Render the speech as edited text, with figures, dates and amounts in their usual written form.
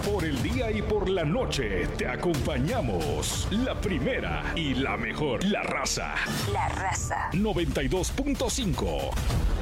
Por el día y por la noche te acompañamos. La primera y la mejor. La Raza. La Raza. 92.5.